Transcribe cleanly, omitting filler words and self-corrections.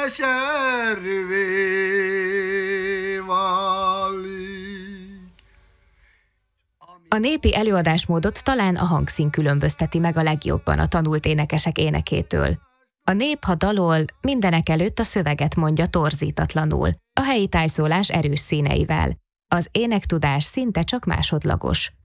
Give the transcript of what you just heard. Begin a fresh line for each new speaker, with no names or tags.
keservé válik.
A népi előadásmódot talán a hangszín különbözteti meg a legjobban a tanult énekesek énekétől. A nép, ha dalol, mindenekelőtt a szöveget mondja torzítatlanul, a helyi tájszólás erős színeivel. Az énektudás szinte csak másodlagos.